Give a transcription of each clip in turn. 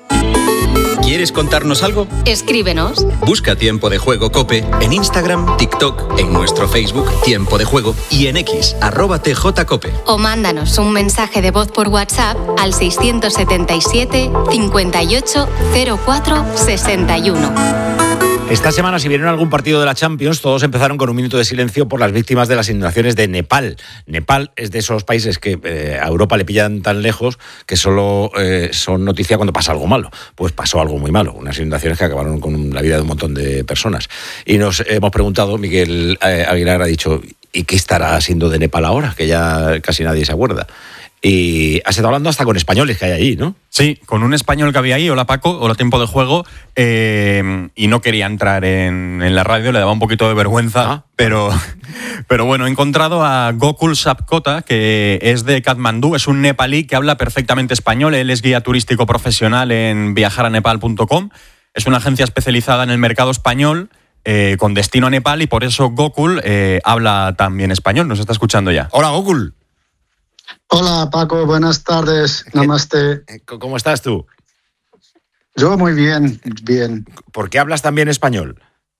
¿Quieres contarnos algo? Escríbenos. Busca Tiempo de Juego COPE en Instagram, TikTok, en nuestro Facebook Tiempo de Juego y en X @TJCope. O mándanos un mensaje de voz por WhatsApp al 677 58 04 61. Esta semana, si vieron algún partido de la Champions, todos empezaron con un minuto de silencio por las víctimas de las inundaciones de Nepal. Nepal es de esos países que a Europa le pillan tan lejos que solo son noticia cuando pasa algo malo. Pues pasó algo muy malo, unas inundaciones que acabaron con la vida de un montón de personas. Y nos hemos preguntado, Miguel Aguilar ha dicho, ¿y qué estará siendo de Nepal ahora? Que ya casi nadie se acuerda. Y has estado hablando hasta con españoles que hay allí, ¿no? Sí, con un español que había ahí, hola Paco, hola Tiempo de Juego, y no quería entrar en la radio, le daba un poquito de vergüenza, pero bueno, he encontrado a Gokul Sapkota, que es de Katmandú, es un nepalí que habla perfectamente español, él es guía turístico profesional en viajaranepal.com, es una agencia especializada en el mercado español, con destino a Nepal, y por eso Gokul habla también español, nos está escuchando ya. Hola Gokul. Hola Paco, buenas tardes, namaste. ¿Cómo estás tú? Yo muy bien, bien. ¿Por qué hablas también español?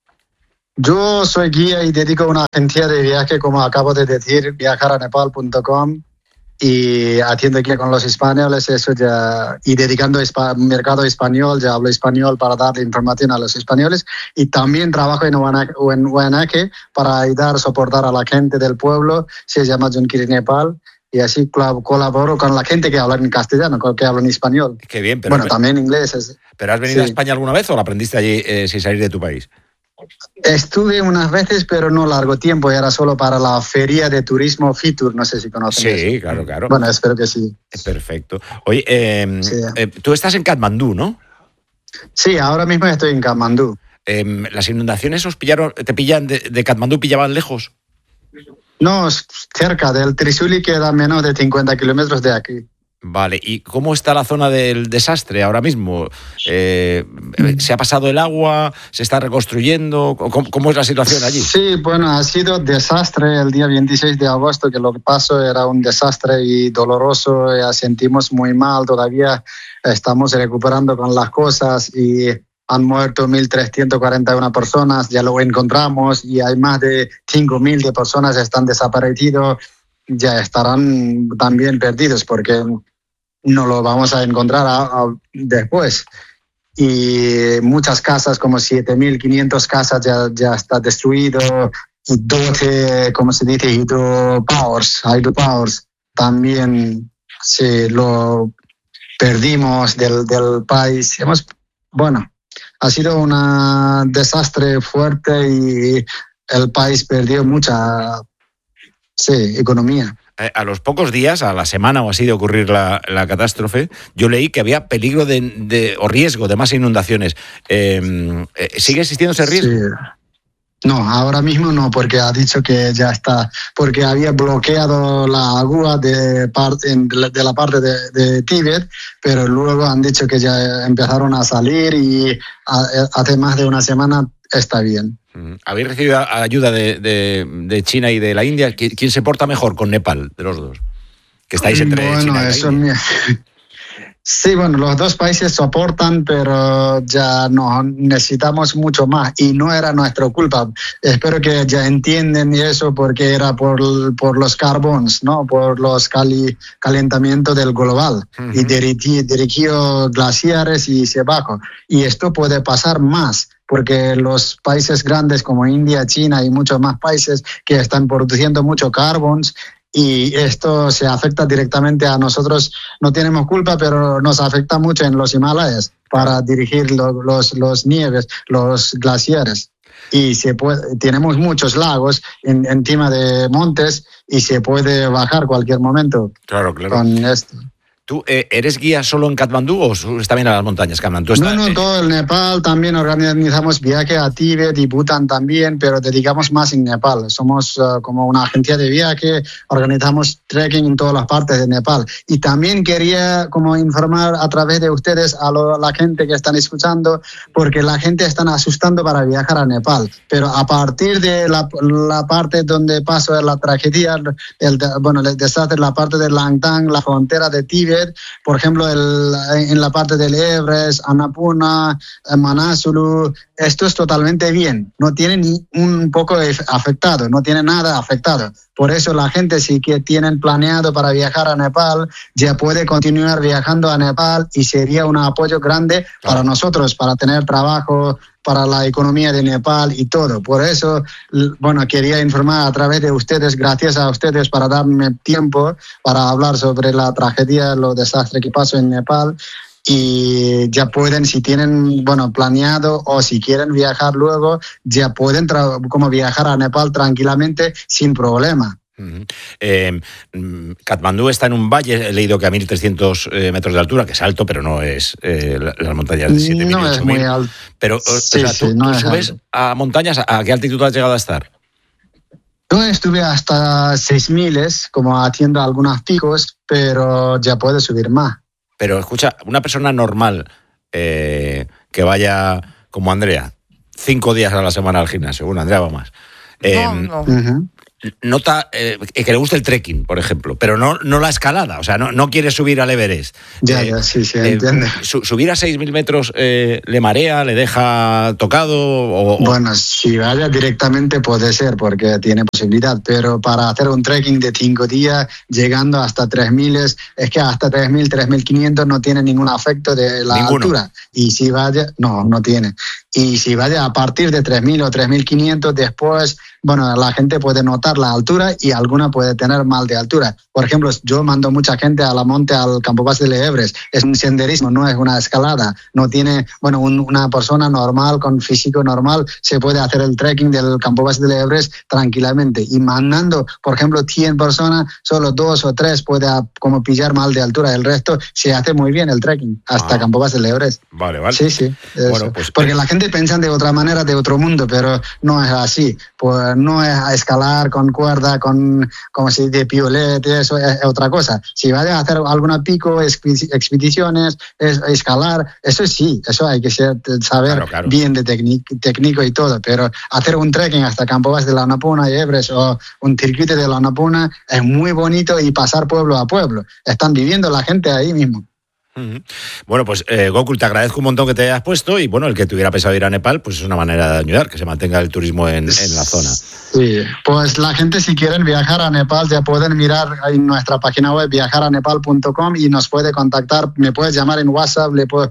Yo soy guía y dedico a una agencia de viaje, como acabo de decir, viajaranepal.com, y atiendo aquí con los españoles, eso ya, y dedicando mercado español, ya hablo español para darle información a los españoles, y también trabajo en Huanaque para ayudar, soportar a la gente del pueblo, se llama Junkiri Nepal. Y así colaboro con la gente que habla en castellano, que habla en español. Qué bien, pero... Bueno, también inglés. ¿Pero has venido a España alguna vez o lo aprendiste allí sin salir de tu país? Estuve unas veces, pero no largo tiempo. Era solo para la feria de turismo Fitur. No sé si conocen Sí, eso. claro. Bueno, espero que sí. Perfecto. Oye, tú estás en Katmandú, ¿no? Sí, ahora mismo estoy en Katmandú. ¿Las inundaciones te pillan de Katmandú, pillaban lejos? No, cerca del Trisuli, queda menos de 50 kilómetros de aquí. Vale, ¿y cómo está la zona del desastre ahora mismo? ¿Se ha pasado el agua? ¿Se está reconstruyendo? ¿Cómo es la situación allí? Sí, bueno, ha sido desastre el día 26 de agosto, que lo que pasó era un desastre y doloroso, ya sentimos muy mal, todavía estamos recuperando con las cosas y... Han muerto 1.341 personas, ya lo encontramos, y hay más de 5.000 de personas que están desaparecidos, ya estarán también perdidos porque no lo vamos a encontrar después. Y muchas casas, como 7.500 casas, ya está destruido, 12, ¿cómo se dice? Hydropowers, también lo perdimos del país. Ha sido un desastre fuerte y el país perdió mucha economía. A los pocos días, a la semana o así de ocurrir la catástrofe, yo leí que había peligro o riesgo de más inundaciones. ¿Sigue existiendo ese riesgo? Sí. No, ahora mismo no, porque ha dicho que ya está, porque había bloqueado la agua de la parte de Tíbet, pero luego han dicho que ya empezaron a salir y hace más de una semana está bien. ¿Habéis recibido ayuda de China y de la India? ¿Quién se porta mejor con Nepal, de los dos? Que estáis entre China y la India. Sí, bueno, los dos países soportan, pero ya no necesitamos mucho más y no era nuestra culpa. Espero que ya entienden eso porque era por los carbones, ¿no? Por los calentamiento del global y dirigió glaciares y se bajó. Y esto puede pasar más porque los países grandes como India, China y muchos más países que están produciendo mucho carbones, y esto se afecta directamente a nosotros. No tenemos culpa, pero nos afecta mucho en los Himalayas para dirigir los nieves, los glaciares. Y tenemos muchos lagos encima de montes y se puede bajar cualquier momento. Claro. Con esto. ¿Tú eres guía solo en Katmandú o subes también a las montañas, Katmandú? No, todo el Nepal. También organizamos viaje a Tíbet y Bután también, pero dedicamos más en Nepal. Somos como una agencia de viaje, organizamos trekking en todas las partes de Nepal. Y también quería como informar a través de ustedes a la gente que están escuchando, porque la gente está asustando para viajar a Nepal. Pero a partir de la parte donde pasó la tragedia, el desastre, la parte de Langtang, la frontera de Tíbet, Tibet, por ejemplo, en la parte del Everest, Annapurna, Manasulu, esto es totalmente bien, no tiene ni un poco afectado, no tiene nada afectado. Por eso la gente, si que tienen planeado para viajar a Nepal, ya puede continuar viajando a Nepal y sería un apoyo grande para nosotros, para tener trabajo, para la economía de Nepal y todo. Por eso, bueno, quería informar a través de ustedes, gracias a ustedes para darme tiempo para hablar sobre la tragedia, los desastres que pasó en Nepal. Y ya pueden, si tienen, bueno, planeado o si quieren viajar luego, ya pueden como viajar a Nepal tranquilamente sin problema. Katmandú está en un valle, he leído que a 1.300 metros de altura, que es alto, pero no es las montañas de 7.000 no 8.000. Es muy alto. Pero sí, o sea, tú subes alto a montañas, ¿a qué altitud has llegado a estar? Yo estuve hasta 6.000, como haciendo algunos picos, pero ya puedo subir más. Pero escucha, una persona normal que vaya como Andrea, 5 días a la semana al gimnasio, bueno, Andrea va más, nota que le guste el trekking, por ejemplo, pero no la escalada, o sea, no quiere subir al Everest. Ya, sí, entiendo. ¿Subir a 6.000 metros le marea, le deja tocado? Bueno, si vaya directamente puede ser, porque tiene posibilidad, pero para hacer un trekking de 5 días, llegando hasta 3.000, es que hasta 3.000, 3.500 no tiene ningún efecto de la altura. Y si vaya, no tiene. Y si vaya a partir de 3.000 o 3.500, después, bueno, la gente puede notar la altura y alguna puede tener mal de altura. Por ejemplo, yo mando mucha gente a la monte, al campo base del Everest. Es un senderismo, no es una escalada. No tiene, bueno, una persona normal, con físico normal, se puede hacer el trekking del campo base del Everest tranquilamente. Y mandando, por ejemplo, 100 personas, solo 2 o 3 puede como pillar mal de altura. El resto se hace muy bien el trekking hasta campo base del Everest. Vale. Sí. Bueno, pues, porque la gente piensa de otra manera, de otro mundo, pero no es así. Pues no es a escalar con cuerda, como si de piolet, eso es otra cosa. Si vaya a hacer algún pico, expediciones, escalar, eso sí, eso hay que saber claro. Bien de técnico y todo, pero hacer un trekking hasta campo base de la Annapurna y Everest o un circuito de la Annapurna es muy bonito y pasar pueblo a pueblo. Están viviendo la gente ahí mismo. Bueno, pues Gokul, te agradezco un montón que te hayas puesto y bueno, el que tuviera pensado ir a Nepal, pues es una manera de ayudar, que se mantenga el turismo en la zona. Sí, pues la gente si quieren viajar a Nepal ya pueden mirar en nuestra página web viajaranepal.com y nos puede contactar, me puedes llamar en WhatsApp,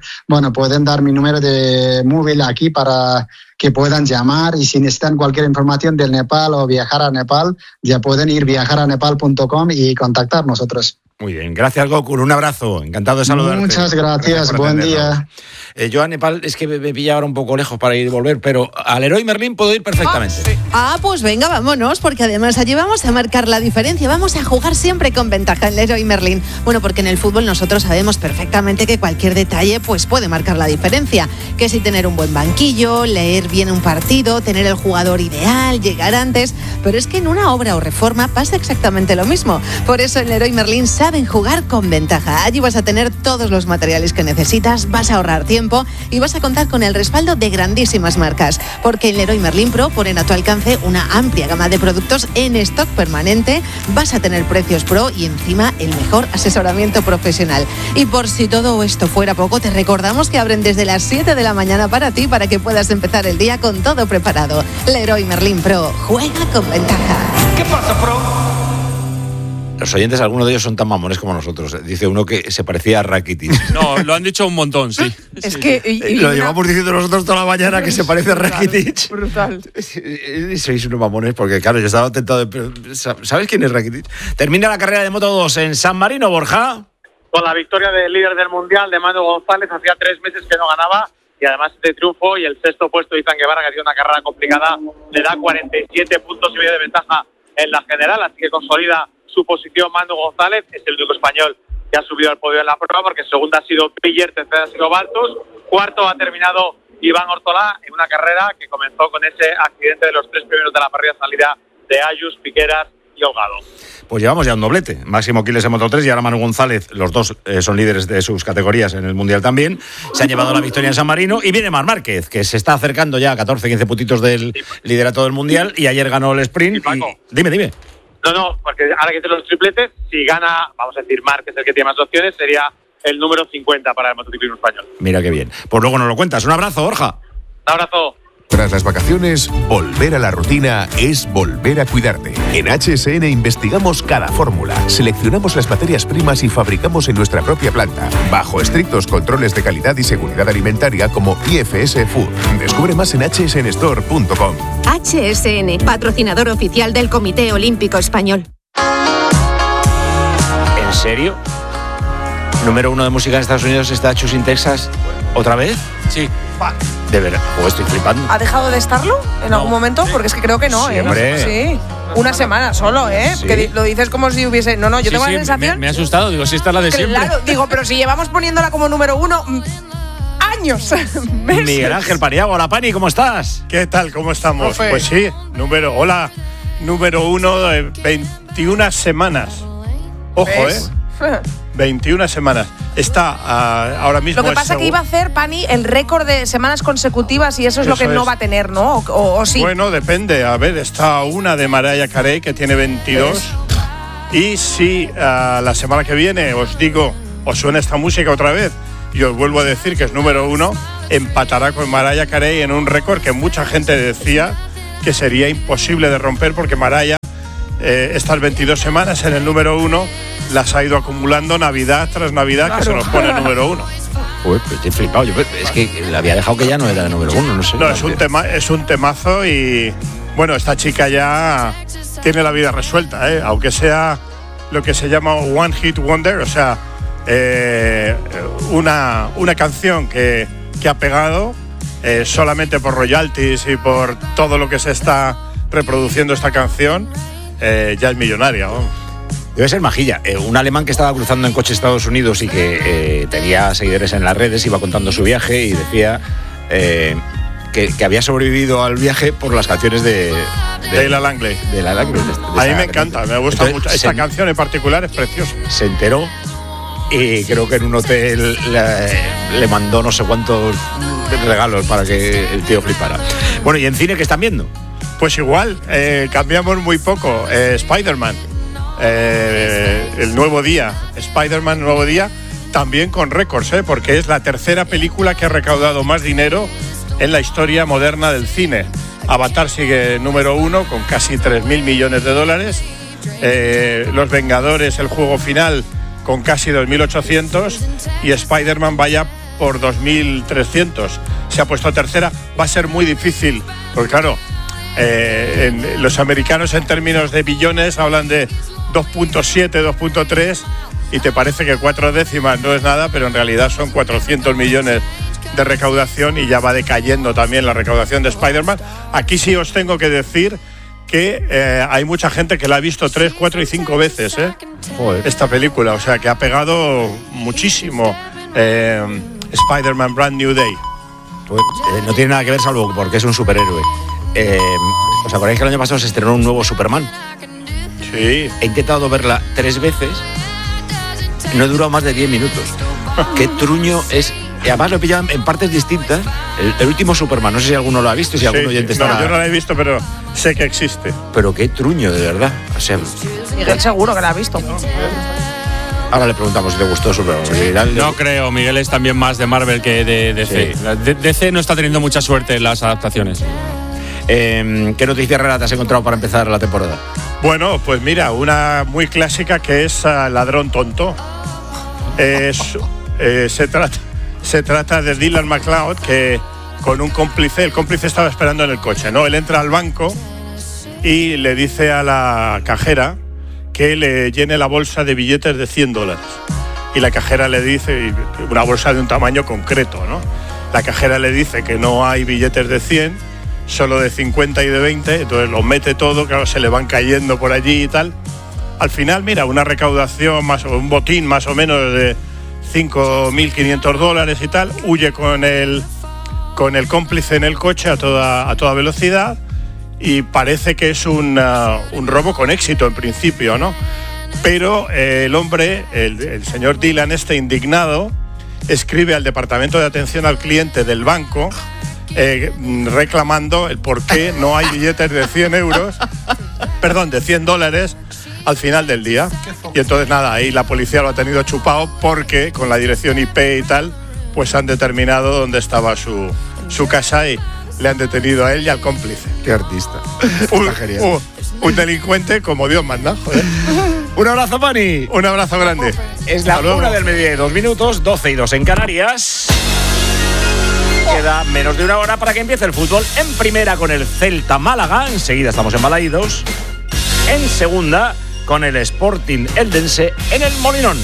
pueden dar mi número de móvil aquí para que puedan llamar y si necesitan cualquier información del Nepal o viajar a Nepal, ya pueden ir viajaranepal.com y contactar nosotros. Muy bien, gracias Gokul, un abrazo, encantado de saludarte. Muchas gracias, buen día. Yo a Nepal es que me pilla ahora un poco lejos para ir y volver, pero al Leroy Merlin puedo ir perfectamente. Sí. Pues venga, vámonos, porque además allí vamos a marcar la diferencia, vamos a jugar siempre con ventaja en Leroy Merlin. Bueno, porque en el fútbol nosotros sabemos perfectamente que cualquier detalle pues puede marcar la diferencia, que si tener un buen banquillo, leer bien un partido, tener el jugador ideal, llegar antes, pero es que en una obra o reforma pasa exactamente lo mismo. Por eso en Leroy Merlin saben jugar con ventaja. Allí vas a tener todos los materiales que necesitas, vas a ahorrar tiempo y vas a contar con el respaldo de grandísimas marcas, porque en Leroy Merlin Pro ponen a tu alcance una amplia gama de productos en stock permanente, vas a tener precios pro y encima el mejor asesoramiento profesional. Y por si todo esto fuera poco, te recordamos que abren desde las 7 de la mañana para ti, para que puedas empezar el día con todo preparado. Leroy Merlin Pro, juega con ventaja. ¿Qué pasa, Pro? Los oyentes, algunos de ellos son tan mamones como nosotros. Dice uno que se parecía a Rakitic. No, lo han dicho un montón, sí. Es que... lo llevamos diciendo nosotros toda la mañana que se parece a Rakitic. Brutal. Sois unos mamones porque, claro, yo estaba tentado de... ¿Sabes quién es Rakitic? Termina la carrera de Moto 2 en San Marino, Borja. Con la victoria del líder del Mundial, de Manu González, hacía 3 meses que no ganaba. Y además este triunfo y el sexto puesto de Izan Guevara, que ha sido una carrera complicada, le da 47 puntos y medio de ventaja en la general, así que consolida su posición Manu González. Es el único español que ha subido al podio en la prueba, porque segunda ha sido Piller, tercera ha sido Baltus, cuarto ha terminado Iván Ortolá en una carrera que comenzó con ese accidente de los 3 primeros de la parrilla salida de Ayus, Piqueras y Holgado. Pues llevamos ya un doblete. Máximo Quiles en Moto 3 y ahora Manu González, los dos son líderes de sus categorías en el Mundial también. Se han llevado la victoria en San Marino y viene Marc Márquez, que se está acercando ya a 14-15 puntitos del liderato del Mundial y ayer ganó el sprint. Y Paco, dime. No, porque ahora que tiene los tripletes, si gana, vamos a decir, Marc, que es el que tiene más opciones, sería el número 50 para el motociclismo español. Mira qué bien. Pues luego nos lo cuentas. Un abrazo, Borja. Un abrazo. Tras las vacaciones, volver a la rutina es volver a cuidarte. En HSN investigamos cada fórmula, seleccionamos las materias primas y fabricamos en nuestra propia planta, bajo estrictos controles de calidad y seguridad alimentaria como IFS Food. Descubre más en hsnstore.com. HSN, patrocinador oficial del Comité Olímpico Español. ¿En serio? Número 1 de música en Estados Unidos está Choosing Texas. ¿Otra vez? Sí. De verdad, estoy flipando. ¿Ha dejado de estarlo en algún momento? Porque es que creo que no, Sí, hombre. Sí. Una semana solo, Sí. Que lo dices como si hubiese... No, yo tengo la sensación... Me ha asustado, digo, si esta es la de siempre. Claro, digo, pero si llevamos poniéndola como número 1 años, meses. Miguel Ángel Paniagua, hola Pani, ¿cómo estás? ¿Qué tal? ¿Cómo estamos? Profe. Pues sí, número 1 de 21 semanas. Ojo, ¿Ves? 21 semanas. Está ahora mismo... Lo que pasa es que iba a hacer, Pani, el récord de semanas consecutivas y eso es lo que no va a tener, ¿no? O sí. Bueno, depende. A ver, está una de Mariah Carey que tiene 22. Y si la semana que viene os suena esta música otra vez y os vuelvo a decir que es número 1, empatará con Mariah Carey en un récord que mucha gente decía que sería imposible de romper porque Mariah estas 22 semanas en el número 1 las ha ido acumulando Navidad tras Navidad, claro, que se nos pone número 1. Uy, pues estoy flipado. Es que le había dejado que ya no era el número 1, no sé. No, es un temazo y bueno, esta chica ya tiene la vida resuelta, aunque sea lo que se llama One Hit Wonder, o sea, una canción que ha pegado solamente por royalties y por todo lo que se está reproduciendo esta canción, ya es millonaria, vamos. Debe ser majilla. Un alemán que estaba cruzando en coche Estados Unidos y que tenía seguidores en las redes, iba contando su viaje y decía que había sobrevivido al viaje por las canciones de Leila Langley. De la Langley. A mí me encanta, me gusta mucho. Esta canción en particular es preciosa. Se enteró y creo que en un hotel le mandó no sé cuántos regalos para que el tío flipara. Bueno, ¿y en cine qué están viendo? Pues igual, cambiamos muy poco. Spider-Man. El nuevo día, Spider-Man Nuevo Día, también con récords, porque es la tercera película que ha recaudado más dinero en la historia moderna del cine. Avatar sigue número 1 con casi 3.000 millones de dólares. Los Vengadores, el juego final, con casi 2.800 y Spider-Man vaya por 2.300. Se ha puesto tercera. Va a ser muy difícil, porque claro, los americanos en términos de billones hablan de 2.7, 2.3 y te parece que 4 décimas no es nada, pero en realidad son 400 millones de recaudación y ya va decayendo también la recaudación de Spider-Man. Aquí sí os tengo que decir que hay mucha gente que la ha visto 3, 4 y 5 veces esta película, o sea que ha pegado muchísimo Spider-Man Brand New Day. Pues, no tiene nada que ver salvo porque es un superhéroe. ¿Os acordáis que el año pasado se estrenó un nuevo Superman? Sí. He intentado verla 3 veces, no he durado más de 10 minutos. Qué truño es. Y además lo he pillado en partes distintas. El último Superman, no sé si alguno lo ha visto, si algún oyente está... No, yo no lo he visto, pero sé que existe. Pero qué truño, de verdad. O sea, Miguel seguro que la ha visto. Ahora le preguntamos si le gustó Superman. No creo, Miguel es también más de Marvel que de DC. Sí. DC no está teniendo mucha suerte en las adaptaciones. ¿Qué noticia rara te has encontrado para empezar la temporada? Bueno, pues mira, una muy clásica que es Ladrón Tonto. Se trata de Dylan McLeod, que con un cómplice, el cómplice estaba esperando en el coche, ¿no? Él entra al banco y le dice a la cajera que le llene la bolsa de billetes de $100. Y la cajera le dice, una bolsa de un tamaño concreto, ¿no? La cajera le dice que no hay billetes de 100, solo de 50 y de 20, entonces los mete todo, claro, se le van cayendo por allí y tal. Al final, mira, una recaudación, un botín más o menos de $5.500 y tal, huye con el cómplice en el coche a toda velocidad y parece que es un robo con éxito en principio, ¿no? Pero el hombre, el señor Dylan, indignado, escribe al departamento de atención al cliente del banco reclamando el por qué no hay billetes de $100, perdón, de $100 al final del día. Y entonces nada, ahí la policía lo ha tenido chupado porque con la dirección IP y tal, pues han determinado dónde estaba su casa y le han detenido a él y al cómplice. Qué artista. Un delincuente como Dios manda, joder. Un abrazo, Pani. Un abrazo grande. Es la 1 del mediodía y 2 minutos, 12:02 en Canarias. Queda menos de una hora para que empiece el fútbol. En primera con el Celta Málaga, enseguida estamos en Balaídos. En segunda con el Sporting Eldense en el Molinón.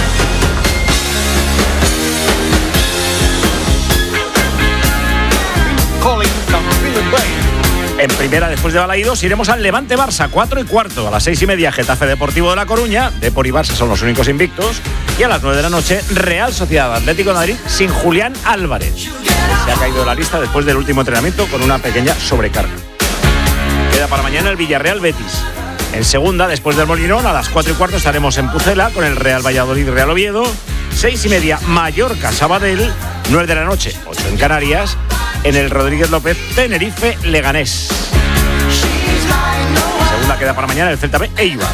En primera, después de Balaídos, iremos al Levante Barça, 4:15. A las 6:30, Getafe Deportivo de La Coruña. Depor y Barça son los únicos invictos. Y a las 9 de la noche, Real Sociedad Atlético de Madrid sin Julián Álvarez. Se ha caído de la lista después del último entrenamiento con una pequeña sobrecarga. Queda para mañana el Villarreal Betis. En segunda, después del Molinón, a las 4:15 estaremos en Pucela con el Real Valladolid Real Oviedo. 6:30, Mallorca Sabadell. 9 de la noche, 8 en Canarias. En el Rodríguez López, Tenerife, Leganés. Segunda queda para mañana el Celta B, Eibar.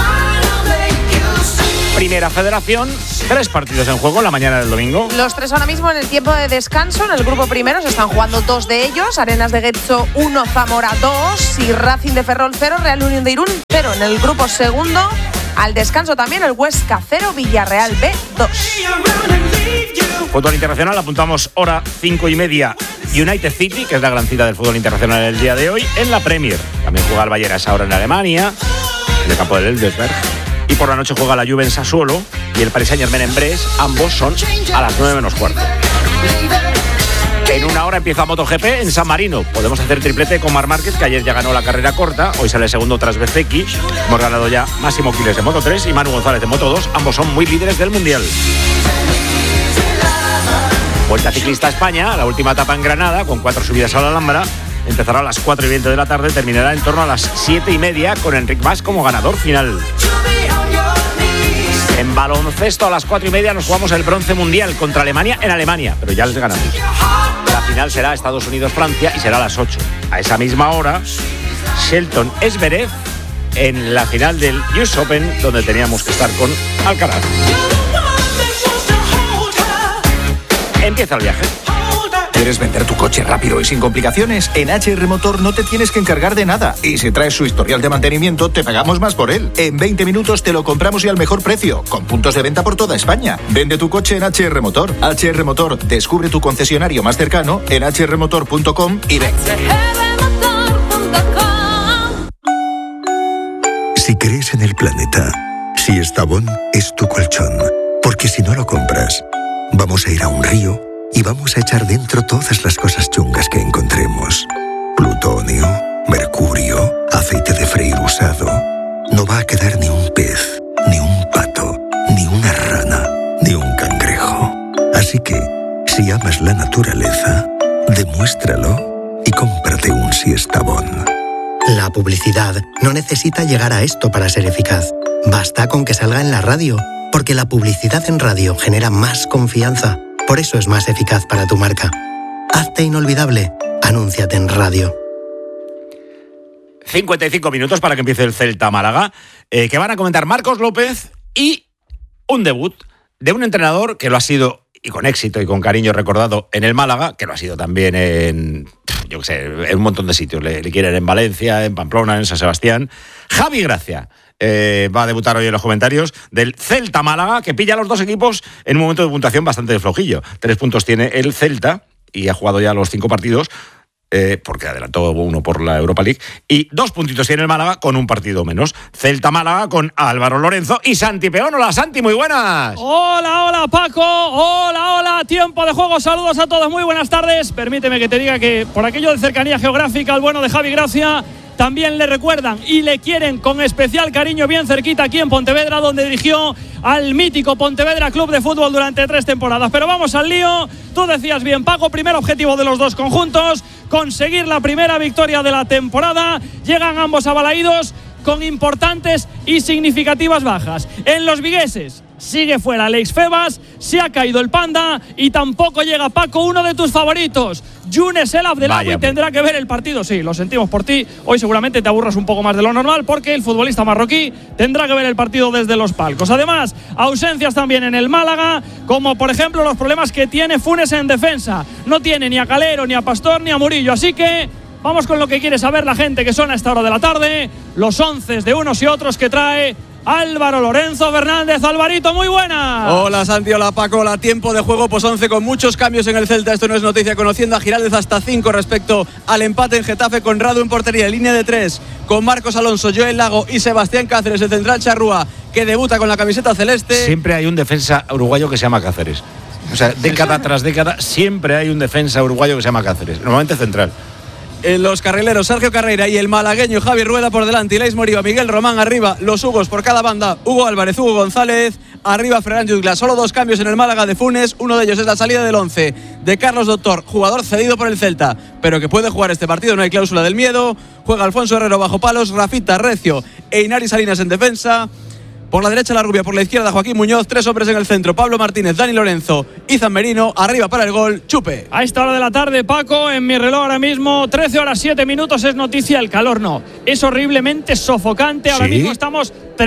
Primera Federación, 3 partidos en juego en la mañana del domingo. Los 3 ahora mismo en el tiempo de descanso. En el grupo primero se están jugando 2 de ellos. Arenas de Getxo 1, Zamora 2 y Racing de Ferrol 0, Real Unión de Irún 0. En el grupo segundo, al descanso también el Huesca 0, Villarreal B 2. Fútbol internacional, apuntamos hora 5:30. United City, que es la gran cita del fútbol internacional el día de hoy, en la Premier. También juega el Bayern a esa hora en Alemania, en el campo del Elversberg. Y por la noche juega la Juve en Sassuolo y el Paris Saint-Germain en Brest. Ambos son a las 9:15. En una hora empieza MotoGP en San Marino. Podemos hacer triplete con Marc Márquez, que ayer ya ganó la carrera corta. Hoy sale segundo tras Bezzecchi. Hemos ganado ya Máximo Quiles de Moto3 y Manu González de Moto2. Ambos son muy líderes del Mundial. Vuelta Ciclista a España, la última etapa en Granada, con 4 subidas a la Alhambra. Empezará a las 4:20 de la tarde, terminará en torno a las 7:30 con Enric Mas como ganador final. En baloncesto a las 4:30 nos jugamos el bronce mundial contra Alemania en Alemania, pero ya les ganamos. La final será Estados Unidos-Francia y será a las 8. A esa misma hora, Shelton Zverev en la final del US Open, donde teníamos que estar con Alcaraz. Empieza el viaje. ¿Quieres vender tu coche rápido y sin complicaciones? En HR Motor no te tienes que encargar de nada. Y si traes su historial de mantenimiento, te pagamos más por él. En 20 minutos te lo compramos y al mejor precio, con puntos de venta por toda España. Vende tu coche en HR Motor. HR Motor, descubre tu concesionario más cercano en hrmotor.com y ven. Si crees en el planeta, si Estavón es tu colchón, porque si no lo compras, vamos a ir a un río y vamos a echar dentro todas las cosas chungas que encontremos. Plutonio, mercurio, aceite de freír usado. No va a quedar ni un pez, ni un pato, ni una rana, ni un cangrejo. Así que, si amas la naturaleza, demuéstralo y cómprate un Siestabón. La publicidad no necesita llegar a esto para ser eficaz. Basta con que salga en la radio, porque la publicidad en radio genera más confianza. Por eso es más eficaz para tu marca. Hazte inolvidable. Anúnciate en radio. 55 minutos para que empiece el Celta Málaga, que van a comentar Marcos López y un debut de un entrenador que lo ha sido, y con éxito y con cariño recordado, en el Málaga, que lo ha sido también en, yo qué sé, en un montón de sitios. Le quieren en Valencia, en Pamplona, en San Sebastián. Javi Gracia. Va a debutar hoy en los comentarios del Celta Málaga, que pilla a los dos equipos en un momento de puntuación bastante flojillo. 3 puntos tiene el Celta y ha jugado ya los 5 partidos, porque adelantó uno por la Europa League, y 2 puntitos tiene el Málaga con un partido menos. Celta Málaga con Álvaro Lorenzo y Santi Peón. Hola Santi, muy buenas. Hola Paco, hola, tiempo de juego, saludos a todos, muy buenas tardes. Permíteme que te diga que por aquello de cercanía geográfica, el bueno de Javi Gracia también le recuerdan y le quieren con especial cariño bien cerquita aquí en Pontevedra, donde dirigió al mítico Pontevedra Club de Fútbol durante 3 temporadas. Pero vamos al lío. Tú decías bien, Paco, primer objetivo de los dos conjuntos, conseguir la primera victoria de la temporada. Llegan ambos a Balaídos con importantes y significativas bajas. En los vigueses sigue fuera Alex Febas, se ha caído el Panda y tampoco llega Paco, uno de tus favoritos, Younes El Abdelhawy, tendrá que ver el partido. Sí, lo sentimos por ti, hoy seguramente te aburras un poco más de lo normal porque el futbolista marroquí tendrá que ver el partido desde los palcos. Además, ausencias también en el Málaga, como por ejemplo los problemas que tiene Funes en defensa. No tiene ni a Calero, ni a Pastor, ni a Murillo, así que vamos con lo que quiere saber la gente que suena a esta hora de la tarde, los 11 de unos y otros que trae Álvaro Lorenzo Fernández. Alvarito, muy buena. Hola Santi, hola Paco, hola. Tiempo de juego, pues 11 con muchos cambios en el Celta. Esto no es noticia, conociendo a Giraldez hasta 5 respecto al empate en Getafe, con Radu en portería, línea de 3, con Marcos Alonso, Joel Lago y Sebastián Cáceres, el central Charrúa, que debuta con la camiseta celeste. Siempre hay un defensa uruguayo que se llama Cáceres. O sea, década tras década, siempre hay un defensa uruguayo que se llama Cáceres, normalmente central. Los carrileros Sergio Carreira y el malagueño Javi Rueda por delante, Ilaix Moriba, Miguel Román arriba, los Hugos por cada banda, Hugo Álvarez, Hugo González, arriba Ferran Jutgla. Solo 2 cambios en el Málaga de Funes, uno de ellos es la salida del 11 de Carlos Doctor, jugador cedido por el Celta, pero que puede jugar este partido, no hay cláusula del miedo. Juega Alfonso Herrero bajo palos, Rafita, Recio e Inari Salinas en defensa. Por la derecha La Rubia, por la izquierda Joaquín Muñoz, 3 hombres en el centro, Pablo Martínez, Dani Lorenzo y Zammerino, arriba para el gol, Chupe. A esta hora de la tarde, Paco, en mi reloj ahora mismo, 13 horas 7 minutos, es noticia, el calor no. Es horriblemente sofocante, ahora mismo estamos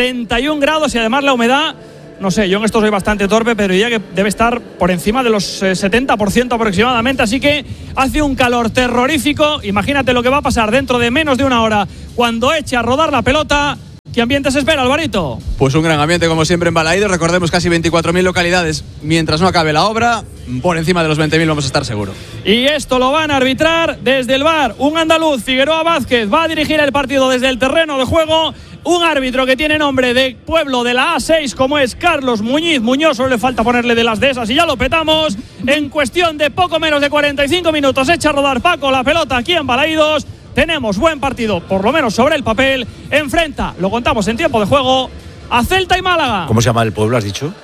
31 grados y además la humedad, no sé, yo en esto soy bastante torpe, pero diría que debe estar por encima de los 70% aproximadamente, así que hace un calor terrorífico. Imagínate lo que va a pasar dentro de menos de una hora cuando eche a rodar la pelota. ¿Qué ambiente se espera, Alvarito? Pues un gran ambiente, como siempre, en Balaídos. Recordemos, casi 24.000 localidades. Mientras no acabe la obra, por encima de los 20.000 vamos a estar seguros. Y esto lo van a arbitrar desde el VAR un andaluz, Figueroa Vázquez. Va a dirigir el partido desde el terreno de juego. Un árbitro que tiene nombre de pueblo de la A6, como es Carlos Muñoz. Solo le falta ponerle de las dehesas y ya lo petamos. En cuestión de poco menos de 45 minutos, echa a rodar Paco la pelota aquí en Balaídos. Tenemos buen partido, por lo menos sobre el papel. Enfrenta, lo contamos en tiempo de juego, a Celta y Málaga. ¿Cómo se llama el pueblo, has dicho?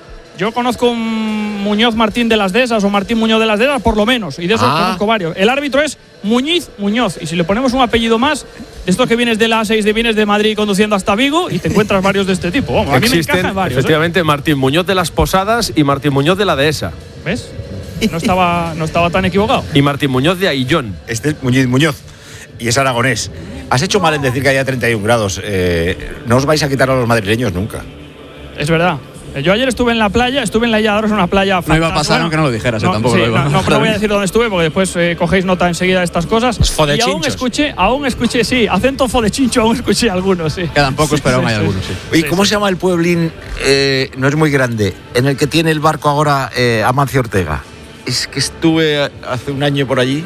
Yo conozco un Muñoz Martín de las Dehesas o Martín Muñoz de las Dehesas, por lo menos. Y de esos conozco varios. El árbitro es Muñoz. Y si le ponemos un apellido más, de estos que vienes de la A6, vienes de Madrid conduciendo hasta Vigo y te encuentras varios de este tipo. Vamos, a mí me encajan varios. Efectivamente, Martín Muñoz de las Posadas y Martín Muñoz de la Dehesa. ¿Ves? No estaba tan equivocado. Y Martín Muñoz de Aillón. Este es Muñoz. Y es aragonés. Has hecho mal en decir que haya 31 grados. No os vais a quitar a los madrileños nunca. Es verdad. Yo ayer estuve en la playa, estuve en la Illadaros, una playa fantástica. No iba a pasar aunque no lo dijeras, tampoco lo iba. No voy a decir dónde estuve porque después cogéis nota enseguida de estas cosas. Y aún escuché, sí, acento fodechincho, aún escuché algunos, sí. Quedan pocos, pero aún hay algunos, sí. ¿Y cómo se llama el pueblín? No es muy grande, en el que tiene el barco ahora Amancio Ortega. Es que estuve hace un año por allí.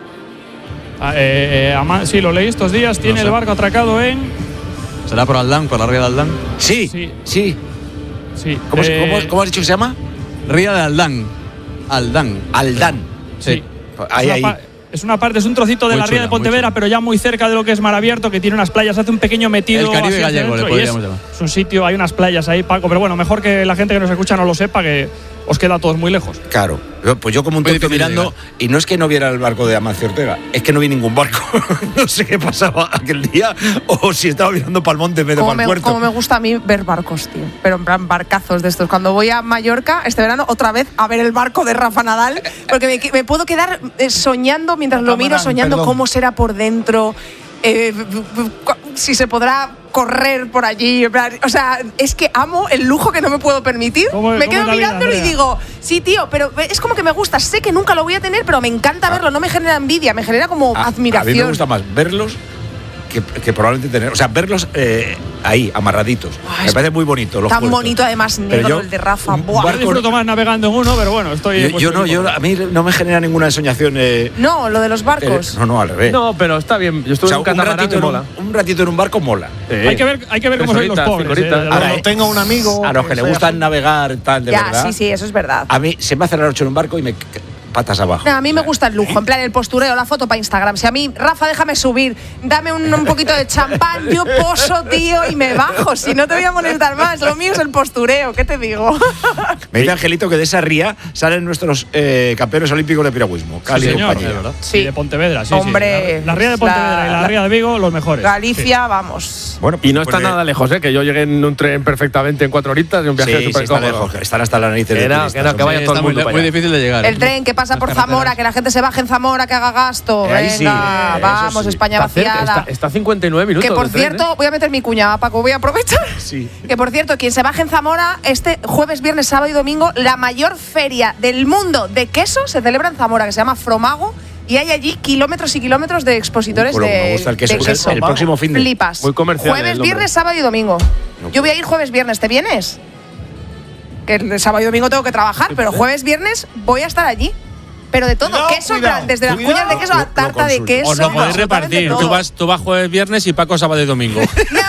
Sí, lo leí estos días. Tiene el barco atracado en. ¿Será por Aldán, por la ría de Aldán? Sí. ¿Cómo has dicho que se llama? Ría de Aldán. Aldán. Sí. Ahí. Es una parte, es un trocito de la ría de Pontevedra, pero ya muy cerca de lo que es Mar Abierto, que tiene unas playas, hace un pequeño metido. El Caribe gallego, le podríamos llamar. Es un sitio, hay unas playas ahí, Paco, pero bueno, mejor que la gente que nos escucha no lo sepa, que os queda a todos muy lejos. Claro, pues yo como un tonto mirando, y no es que no viera el barco de Amancio Ortega, es que no vi ningún barco. No sé qué pasaba aquel día, o si estaba mirando para el monte en vez de para el puerto. Como me gusta a mí ver barcos, tío, pero en plan barcazos de estos. Cuando voy a Mallorca este verano, otra vez a ver el barco de Rafa Nadal, porque me puedo quedar soñando mientras lo miro, soñando cómo será por dentro, si se podrá correr por allí. O sea, es que amo el lujo que no me puedo permitir. Me quedo mirándolo y digo, sí, tío, pero es como que me gusta. Sé que nunca lo voy a tener, pero me encanta verlo. No me genera envidia, me genera como admiración. A mí me gusta más verlos que probablemente tener. O sea, verlos ahí, amarraditos. Me parece muy bonito. Tan puertos. Bonito, además, negro, el de Rafa. Yo disfruto más navegando en uno, pero bueno, estoy. A mí no me genera ninguna ensoñación. No, lo de los barcos. No, al revés. No, pero está bien. Yo estuve en un catamarán y mola. Un ratito en un barco mola. Hay que ver cómo son los pobres. Ahora, tengo un amigo. A los que le gustan navegar, tal, de verdad. Sí, eso es verdad. A mí se me hace la noche en un barco y patas abajo. No, a mí me gusta el lujo, en plan el postureo, la foto para Instagram. Si a mí, Rafa, déjame subir, dame un poquito de champán, yo poso, tío, y me bajo. Si no te voy a molestar más, lo mío es el postureo, ¿qué te digo? Me dice Angelito que de esa ría salen nuestros campeones olímpicos de piragüismo. Cali y compañía. Sí, de Pontevedra, sí. Hombre, sí. La ría de Pontevedra y la ría de Vigo, los mejores. Galicia, vamos. Bueno, y no está nada lejos, que yo llegué en un tren perfectamente en 4 horitas y un viaje súper cómodo. Están hasta la nariz de que vaya todo el mundo para allá. Muy difícil de llegar. El tren que pasa por Zamora, que la gente se baje en Zamora, que haga gasto. Venga, vamos, España vaciada. Está a 59 minutos. Que por cierto, voy a meter mi cuña, Paco, voy a aprovechar. Sí. Que por cierto, quien se baje en Zamora, este jueves, viernes, sábado y domingo, la mayor feria del mundo de queso se celebra en Zamora, que se llama Fromago. Y hay allí kilómetros y kilómetros de expositores me gusta el queso. de queso. El próximo fin de Flipas. Muy comercial. Jueves, viernes, sábado y domingo. Yo voy a ir jueves, viernes. ¿Te vienes? Que el sábado y domingo tengo que trabajar, pero jueves, viernes voy a estar allí. Pero de todo, queso, desde las cuñas de queso a tarta de queso. Os lo podéis repartir. Tú vas jueves, viernes y Paco sábado y domingo.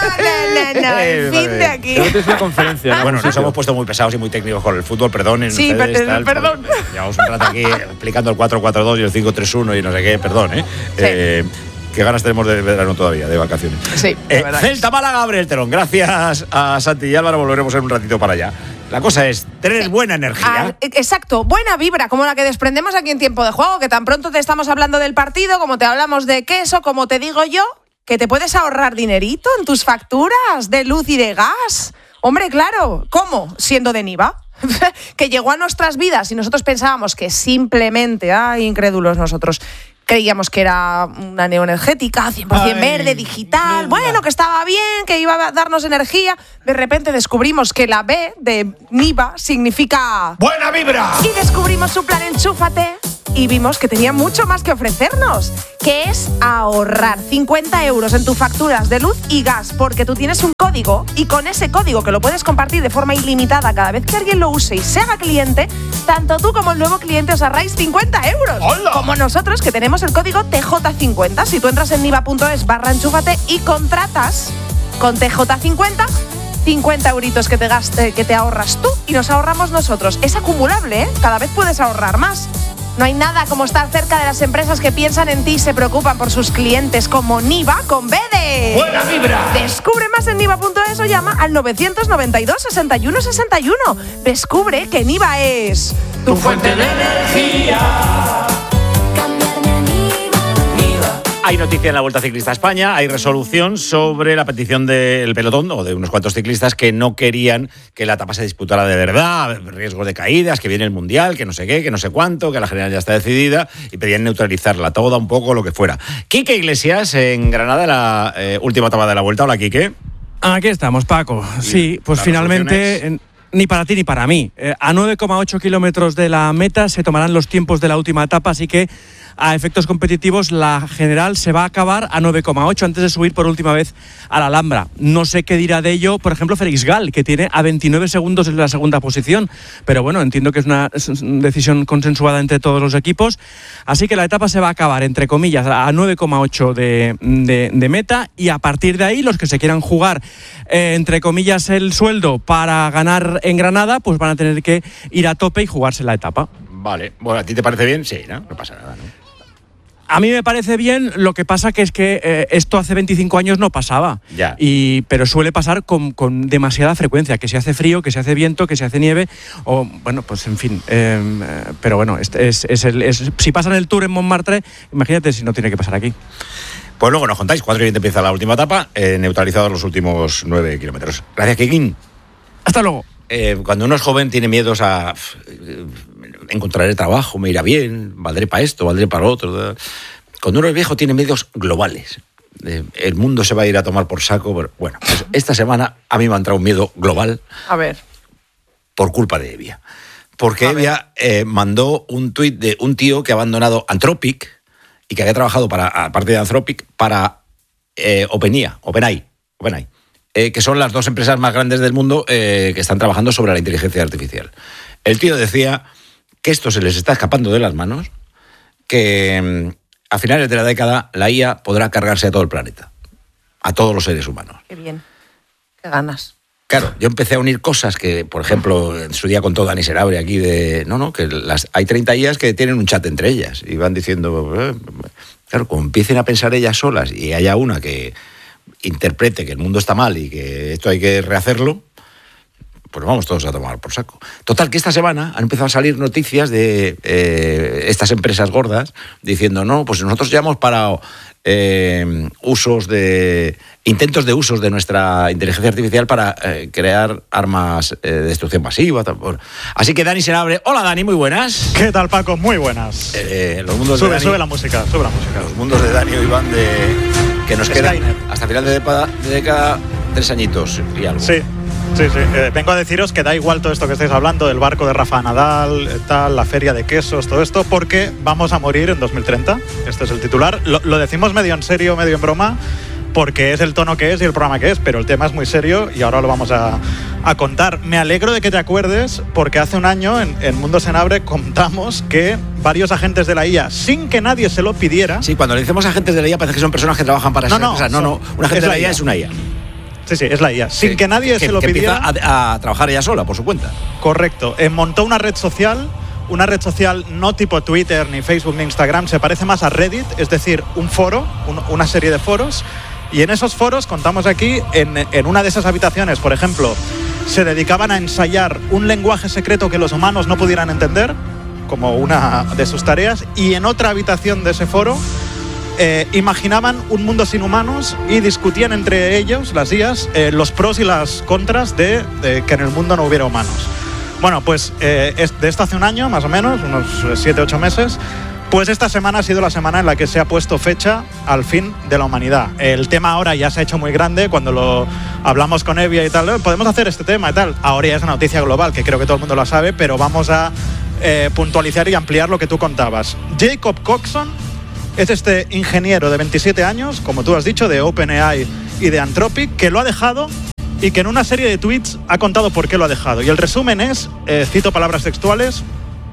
No, el fin de aquí. Es una conferencia, ¿no? Bueno, nos hemos puesto muy pesados y muy técnicos con el fútbol, perdonen. Sí, ustedes, perdón. Llevamos un rato aquí explicando el 4-4-2 y el 5-3-1 y no sé qué, perdón, ¿eh? Sí. Qué ganas tenemos de verano todavía, de vacaciones. Sí, Celta Málaga, Gabriel Terón. Gracias a Santi y Álvaro, volveremos en un ratito para allá. La cosa es tener buena energía. Exacto, buena vibra, como la que desprendemos aquí en Tiempo de Juego, que tan pronto te estamos hablando del partido, como te hablamos de queso, como te digo yo, que te puedes ahorrar dinerito en tus facturas de luz y de gas. Hombre, claro, ¿cómo? Siendo de Niva. Que llegó a nuestras vidas y nosotros pensábamos que simplemente, incrédulos nosotros, creíamos que era una neoenergética, 100% verde, digital, bueno, que estaba bien, que iba a darnos energía. De repente descubrimos que la B de Niva significa ¡buena vibra! Y descubrimos su plan Enchúfate y vimos que tenía mucho más que ofrecernos, que es ahorrar 50 euros en tus facturas de luz y gas, porque tú tienes un código y con ese código, que lo puedes compartir de forma ilimitada cada vez que alguien lo use y se haga cliente, tanto tú como el nuevo cliente os ahorráis 50 euros. ¡Hola! Como nosotros, que tenemos el código TJ50. Si tú entras en niva.es/enchúfate y contratas con TJ50, 50 euritos que te ahorras tú y nos ahorramos nosotros. Es acumulable, ¿eh? Cada vez puedes ahorrar más. No hay nada como estar cerca de las empresas que piensan en ti y se preocupan por sus clientes, como Niva con B de ¡buena vibra! Descubre más en niva.es o llama al 992 61 61. Descubre que Niva es tu fuente de energía. Hay noticia en la Vuelta Ciclista a España, hay resolución sobre la petición del pelotón o de unos cuantos ciclistas que no querían que la etapa se disputara de verdad, riesgos de caídas, que viene el Mundial, que no sé qué, que no sé cuánto, que la general ya está decidida y pedían neutralizarla toda, un poco, lo que fuera. Quique Iglesias en Granada, la última etapa de la Vuelta. Hola, Quique. Aquí estamos, Paco. Sí, pues finalmente... Ni para ti ni para mí. A 9,8 kilómetros de la meta se tomarán los tiempos de la última etapa, así que a efectos competitivos la general se va a acabar a 9,8 antes de subir por última vez a la Alhambra. No sé qué dirá de ello, por ejemplo, Félix Gal, que tiene a 29 segundos en la segunda posición. Pero bueno, entiendo que es una decisión consensuada entre todos los equipos. Así que la etapa se va a acabar, entre comillas, a 9,8 de meta, y a partir de ahí los que se quieran jugar, entre comillas, el sueldo para ganar en Granada, pues van a tener que ir a tope y jugarse la etapa. Vale. Bueno, ¿a ti te parece bien? Sí, ¿no? No pasa nada, ¿no? A mí me parece bien, lo que pasa que es que esto hace 25 años no pasaba. Ya. Pero suele pasar con demasiada frecuencia, que se hace frío, que se hace viento, que se hace nieve, o bueno, pues en fin. Pero bueno, si pasa en el Tour en Montmartre, imagínate si no tiene que pasar aquí. Pues luego nos contáis, 4:20 empieza la última etapa, neutralizados los últimos 9 kilómetros. Gracias, Kikín. Hasta luego. Cuando uno es joven tiene miedos a encontraré trabajo, me irá bien, valdré para esto, valdré para lo otro. Cuando uno es viejo tiene miedos globales. El mundo se va a ir a tomar por saco. Bueno, pues esta semana a mí me ha entrado un miedo global. A ver. Por culpa de Evia. Porque Evia mandó un tuit de un tío que ha abandonado Anthropic y que había trabajado aparte de Anthropic, para OpenAI. Que son las dos empresas más grandes del mundo que están trabajando sobre la inteligencia artificial. El tío decía que esto se les está escapando de las manos, que a finales de la década la IA podrá cargarse a todo el planeta, a todos los seres humanos. Qué bien, qué ganas. Claro, yo empecé a unir cosas que, por ejemplo, en su día contó Dani Senabre aquí que hay 30 IAs que tienen un chat entre ellas y van diciendo, claro, como empiecen a pensar ellas solas y haya una que interprete que el mundo está mal y que esto hay que rehacerlo, pues vamos todos a tomar por saco. Total, que esta semana han empezado a salir noticias de estas empresas gordas diciendo, no, pues nosotros ya hemos parado intentos de usos de nuestra inteligencia artificial para crear armas de destrucción masiva. Así que Dani Senabre. Hola Dani, muy buenas. ¿Qué tal, Paco? Muy buenas. Los mundos de Dani, sube la música. Los mundos de Dani y Iván que nos quedan hasta final de década 3 añitos y algo. Sí. Vengo a deciros que da igual todo esto que estáis hablando, del barco de Rafa Nadal, la feria de quesos, todo esto, porque vamos a morir en 2030. Este es el titular. Lo decimos medio en serio, medio en broma, porque es el tono que es y el programa que es, pero el tema es muy serio y ahora lo vamos a contar. Me alegro de que te acuerdes, porque hace un año en Mundo Senabre contamos que varios agentes de la IA, sin que nadie se lo pidiera... Sí, cuando le decimos agentes de la IA parece que son personas que trabajan para esa empresa. No, un agente de la IA es una IA. Sí, es la IA. Sin que nadie se lo pidiera. Empieza a trabajar ella sola, por su cuenta. Correcto. Montó una red social no tipo Twitter, ni Facebook, ni Instagram. Se parece más a Reddit, es decir, un foro, una serie de foros. Y en esos foros, contamos aquí, en una de esas habitaciones, por ejemplo, se dedicaban a ensayar un lenguaje secreto que los humanos no pudieran entender, como una de sus tareas. Y en otra habitación de ese foro... imaginaban un mundo sin humanos y discutían entre ellos, las IAs, los pros y las contras de que en el mundo no hubiera humanos. Bueno, pues de esto hace un año, más o menos, unos 7-8 meses, pues esta semana ha sido la semana en la que se ha puesto fecha al fin de la humanidad. El tema ahora ya se ha hecho muy grande, cuando lo hablamos con Evia y tal, podemos hacer este tema y tal. Ahora ya es una noticia global, que creo que todo el mundo lo sabe, pero vamos a puntualizar y ampliar lo que tú contabas. Jacob Coxon es este ingeniero de 27 años, como tú has dicho, de OpenAI y de Anthropic, que lo ha dejado y que en una serie de tweets ha contado por qué lo ha dejado. Y el resumen es, cito palabras textuales,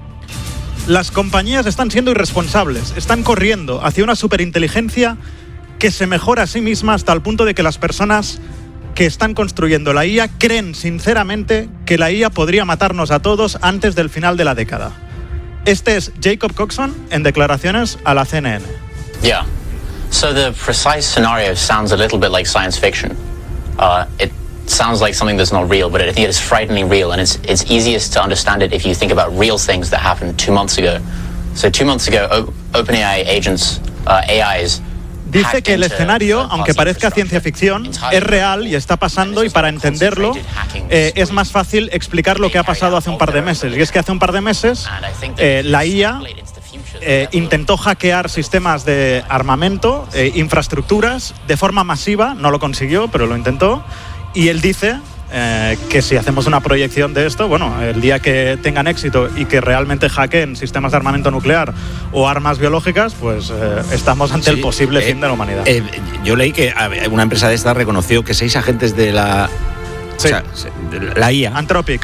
las compañías están siendo irresponsables, están corriendo hacia una superinteligencia que se mejora a sí misma hasta el punto de que las personas que están construyendo la IA creen sinceramente que la IA podría matarnos a todos antes del final de la década. Este es Jacob Coxon en declaraciones a la CNN. Yeah. So the precise scenario sounds a little bit like science fiction. It sounds like something that's not real, but I think it is frighteningly real, and it's easiest to understand it if you think about real things that happened 2 months ago. So 2 months ago, OpenAI agents, AIs, dice que el escenario, aunque parezca ciencia ficción, es real y está pasando, y para entenderlo es más fácil explicar lo que ha pasado hace un par de meses. Y es que hace un par de meses la IA intentó hackear sistemas de armamento, infraestructuras, de forma masiva. No lo consiguió, pero lo intentó. Y él dice que si hacemos una proyección de esto, bueno, el día que tengan éxito y que realmente hackeen sistemas de armamento nuclear o armas biológicas, pues estamos ante el posible fin de la humanidad. Yo leí que una empresa de estas reconoció que 6 agentes de la... Sí. O sea, la IA... Anthropic.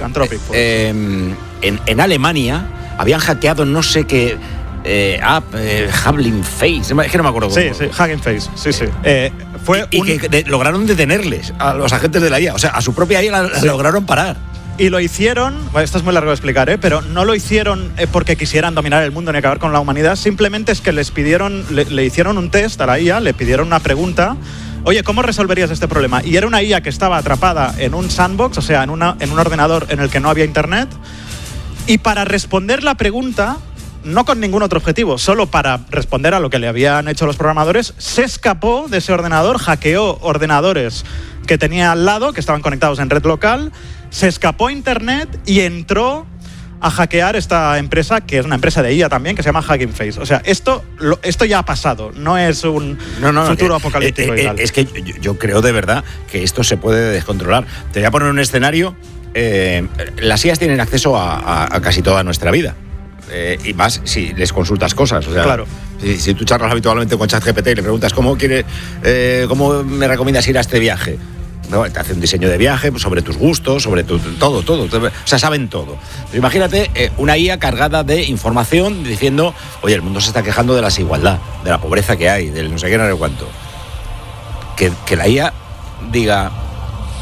En Alemania habían hackeado no sé qué... Hugging Face, es que no me acuerdo cómo. Sí, Hugging Face, sí. Que lograron detenerles a los agentes de la IA, o sea, a su propia IA la lograron parar. Y lo hicieron, bueno, esto es muy largo de explicar, pero no lo hicieron porque quisieran dominar el mundo ni acabar con la humanidad, simplemente es que les pidieron, le hicieron un test a la IA, le pidieron una pregunta. Oye, ¿cómo resolverías este problema? Y era una IA que estaba atrapada en un sandbox, o sea, en un ordenador en el que no había internet, y para responder la pregunta, no con ningún otro objetivo, solo para responder a lo que le habían hecho los programadores, se escapó de ese ordenador, hackeó ordenadores que tenía al lado, que estaban conectados en red local, se escapó a internet y entró a hackear esta empresa, que es una empresa de IA también, que se llama Hugging Face. O sea, esto ya ha pasado, no es un futuro apocalíptico. Es que yo creo de verdad que esto se puede descontrolar. Te voy a poner un escenario. Las IAs tienen acceso a casi toda nuestra vida. Y más si les consultas cosas, o sea, claro. Si tú charlas habitualmente con ChatGPT y le preguntas cómo me recomiendas ir a este viaje, no, te hace un diseño de viaje sobre tus gustos, sobre todo, o sea, saben todo. Pero imagínate una IA cargada de información diciendo, oye, el mundo se está quejando de la desigualdad, de la pobreza que hay, del no sé qué, no sé cuánto. Que la IA diga,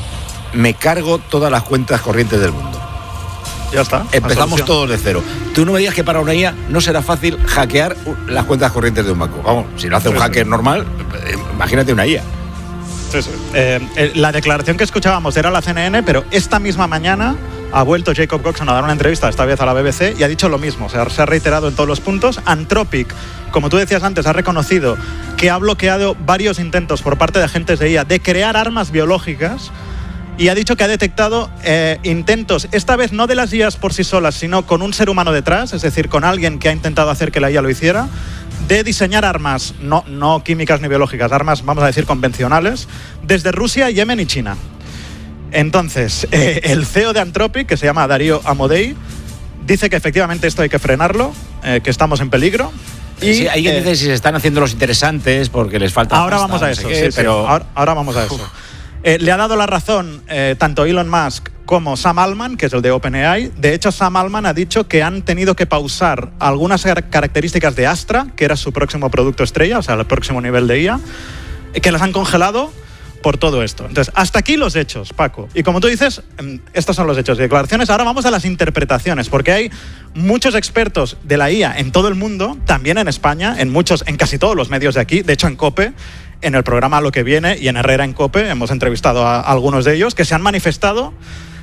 me cargo todas las cuentas corrientes del mundo. Ya está. Empezamos todos de cero. Tú no me digas que para una IA no será fácil hackear las cuentas corrientes de un banco. Vamos, si lo hace un hacker normal, imagínate una IA. Sí. La declaración que escuchábamos era la CNN, pero esta misma mañana ha vuelto Jacob Coxon a dar una entrevista, esta vez a la BBC, y ha dicho lo mismo. O sea, se ha reiterado en todos los puntos. Anthropic, como tú decías antes, ha reconocido que ha bloqueado varios intentos por parte de agentes de IA de crear armas biológicas, y ha dicho que ha detectado intentos, esta vez no de las IAs por sí solas, sino con un ser humano detrás, es decir, con alguien que ha intentado hacer que la IA lo hiciera, de diseñar armas, no químicas ni biológicas, armas, vamos a decir, convencionales, desde Rusia, Yemen y China. Entonces, el CEO de Anthropic, que se llama Darío Amodei, dice que efectivamente esto hay que frenarlo, que estamos en peligro. Y sí, hay que decir si se están haciendo los interesantes porque les falta ahora pasta, vamos a eso, sí, pero ahora vamos a eso. Le ha dado la razón tanto Elon Musk como Sam Altman, que es el de OpenAI. De hecho, Sam Altman ha dicho que han tenido que pausar algunas características de Astra, que era su próximo producto estrella, o sea, el próximo nivel de IA, que las han congelado por todo esto. Entonces, hasta aquí los hechos, Paco. Y como tú dices, estos son los hechos y declaraciones. Ahora vamos a las interpretaciones, porque hay muchos expertos de la IA en todo el mundo, también en España, en casi todos los medios de aquí, de hecho en COPE, en el programa Lo que viene y en Herrera en COPE, hemos entrevistado a algunos de ellos que se han manifestado,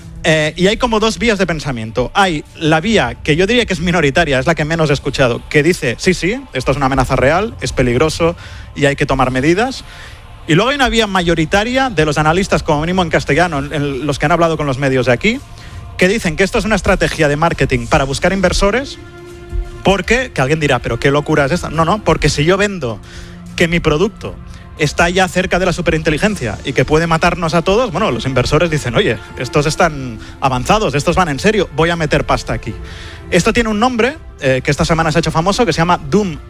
y hay como dos vías de pensamiento. Hay la vía que yo diría que es minoritaria, es la que menos he escuchado, que dice, sí, esto es una amenaza real, es peligroso y hay que tomar medidas. Y luego hay una vía mayoritaria de los analistas, como mínimo en castellano, los que han hablado con los medios de aquí, que dicen que esto es una estrategia de marketing para buscar inversores, porque, que alguien dirá, pero qué locura es esta. No, porque si yo vendo que mi producto está ya cerca de la superinteligencia y que puede matarnos a todos, bueno, los inversores dicen, oye, estos están avanzados, estos van en serio, voy a meter pasta aquí. Esto tiene un nombre que esta semana se ha hecho famoso, que se llama Doom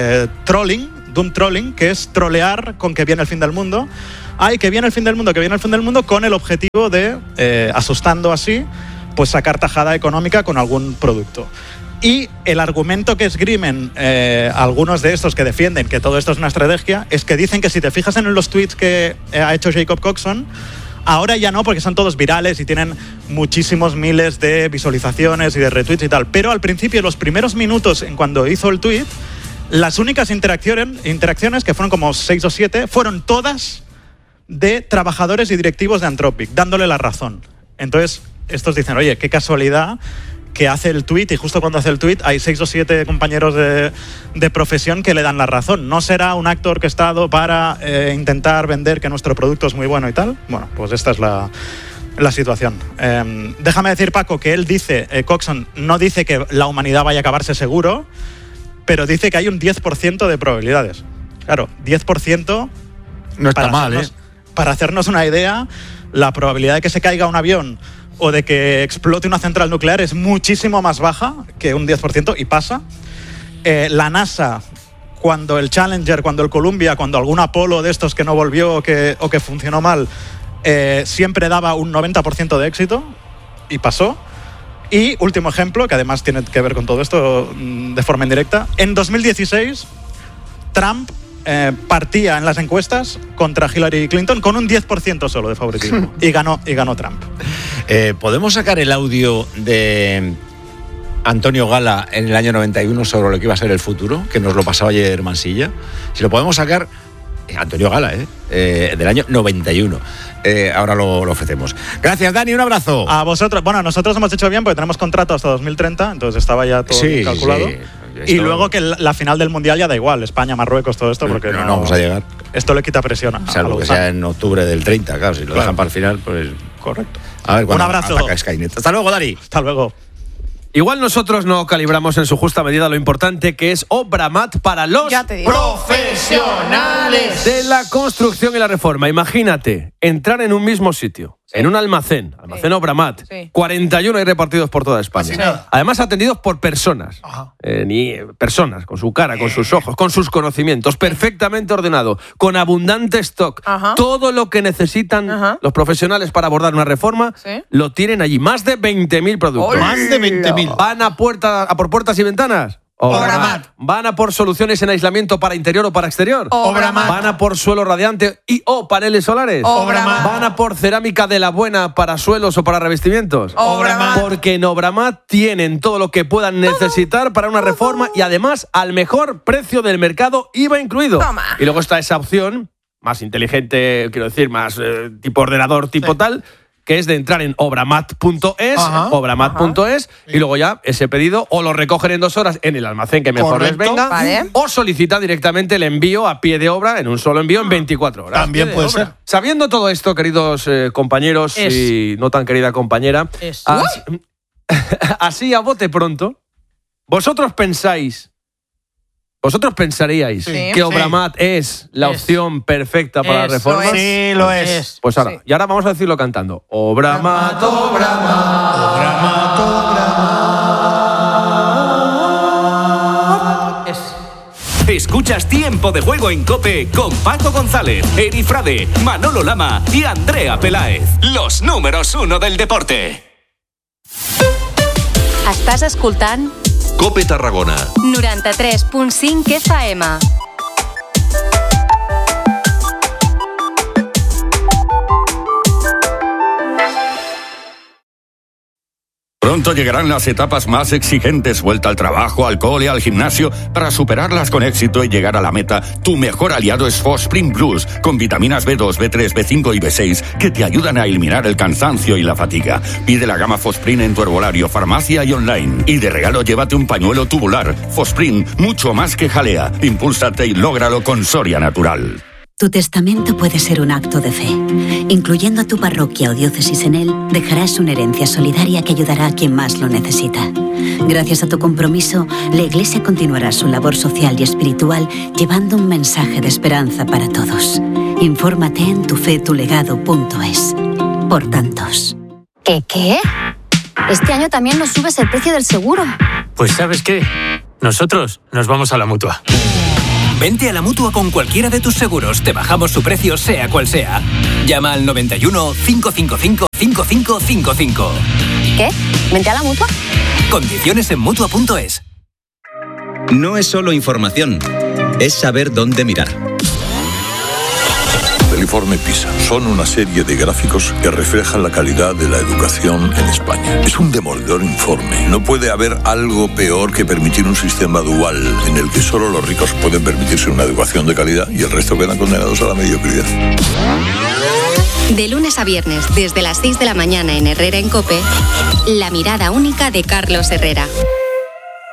Trolling, que es trolear con que viene el fin del mundo. Que viene el fin del mundo, con el objetivo de, asustando así, pues sacar tajada económica con algún producto. Y el argumento que esgrimen algunos de estos que defienden que todo esto es una estrategia, es que dicen que si te fijas en los tweets que ha hecho Jacob Coxon, ahora ya no, porque son todos virales y tienen muchísimos miles de visualizaciones y de retweets y tal. Pero al principio, los primeros minutos, en cuando hizo el tweet, las únicas interacciones, que fueron como 6 o 7, fueron todas de trabajadores y directivos de Anthropic, dándole la razón. Entonces, estos dicen, oye, qué casualidad que hace el tweet, y justo cuando hace el tweet hay 6 o 7 compañeros de profesión que le dan la razón. ¿No será un acto orquestado para intentar vender que nuestro producto es muy bueno y tal? Bueno, pues esta es la situación. Déjame decir, Paco, que él dice, Coxon no dice que la humanidad vaya a acabarse seguro, pero dice que hay un 10% de probabilidades. Claro, 10% no está mal, Para hacernos una idea, la probabilidad de que se caiga un avión o de que explote una central nuclear es muchísimo más baja que un 10%, y pasa. La NASA, cuando el Challenger, cuando el Columbia, cuando algún Apolo de estos que no volvió o que funcionó mal, siempre daba un 90% de éxito, y pasó. Y último ejemplo, que además tiene que ver con todo esto de forma indirecta, en 2016 Trump partía en las encuestas contra Hillary Clinton con un 10% solo de favoritismo y ganó Trump. ¿Podemos sacar el audio de Antonio Gala en el año 91 sobre lo que iba a ser el futuro, que nos lo pasaba ayer Mansilla? Si lo podemos sacar, Antonio Gala, del año 91. Ahora lo ofrecemos. Gracias, Dani, un abrazo. A vosotros. Bueno, nosotros hemos hecho bien porque tenemos contrato hasta 2030, entonces estaba ya todo calculado. Sí. Y luego que la final del Mundial ya da igual, España, Marruecos, todo esto, porque no vamos a llegar. Esto le quita presión. Salvo que sea en octubre del 30, claro, si lo dejan para el final, pues... Correcto. A ver, un abrazo. Skynet. Hasta luego, Dani. Hasta luego. Igual nosotros no calibramos en su justa medida lo importante que es Obramat para los profesionales de la construcción y la reforma. Imagínate, entrar en un mismo sitio, en un almacén Obramat, 41 hay repartidos por toda España. Además atendidos por personas, personas, con su cara, con sus ojos, con sus conocimientos, perfectamente ordenado, con abundante stock. Todo lo que necesitan los profesionales para abordar una reforma, lo tienen allí. Más de 20.000 productos. Más de 20.000. ¿Van a por puertas y ventanas? Obramat. ¿Van a por soluciones en aislamiento para interior o para exterior? Obramat. ¿Van a por suelo radiante y o paneles solares? Obramat. ¿Van a por cerámica de la buena para suelos o para revestimientos? Obramat. Porque en Obramat tienen todo lo que puedan necesitar para una reforma y además al mejor precio del mercado, IVA incluido. Toma. Y luego está esa opción más inteligente, quiero decir, más tipo ordenador, tipo tal, que es de entrar en obramat.es, y luego ya ese pedido o lo recogen en 2 horas en el almacén que mejor les venga, o solicita directamente el envío a pie de obra, en un solo envío en 24 horas. También puede ser. Sabiendo todo esto, queridos compañeros y no tan querida compañera, así a bote pronto, vosotros pensaríais que Obramat es la opción perfecta para la reforma. Sí, lo es. Pues ahora, y ahora vamos a decirlo cantando. Obramat, Obramat, Obramat, Obramat. Escuchas Tiempo de Juego en COPE con Paco González, Eri Frade, Manolo Lama y Andrea Peláez. Los números 1 del deporte. Estàs escoltant COPE Tarragona 93.5 FM. Pronto llegarán las etapas más exigentes, vuelta al trabajo, al cole, al gimnasio. Para superarlas con éxito y llegar a la meta, tu mejor aliado es Fosprint Plus, con vitaminas B2, B3, B5 y B6 que te ayudan a eliminar el cansancio y la fatiga. Pide la gama Fosprint en tu herbolario, farmacia y online. Y de regalo llévate un pañuelo tubular. Fosprint, mucho más que jalea. Impúlsate y lógralo con Soria Natural. Tu testamento puede ser un acto de fe. Incluyendo a tu parroquia o diócesis en él, dejarás una herencia solidaria que ayudará a quien más lo necesita. Gracias a tu compromiso, la Iglesia continuará su labor social y espiritual llevando un mensaje de esperanza para todos. Infórmate en tufetulegado.es. Por tantos. ¿Qué? Este año también nos subes el precio del seguro. Pues ¿sabes qué? Nosotros nos vamos a la Mutua. Vente a la Mutua con cualquiera de tus seguros. Te bajamos su precio sea cual sea. Llama al 91 555 5555. ¿Qué? ¿Vente a la Mutua? Condiciones en Mutua.es. No es solo información, es saber dónde mirar. El informe PISA son una serie de gráficos que reflejan la calidad de la educación en España. Es un demoledor informe. No puede haber algo peor que permitir un sistema dual en el que solo los ricos pueden permitirse una educación de calidad y el resto quedan condenados a la mediocridad. De lunes a viernes, desde las 6 de la mañana en Herrera en COPE, la mirada única de Carlos Herrera.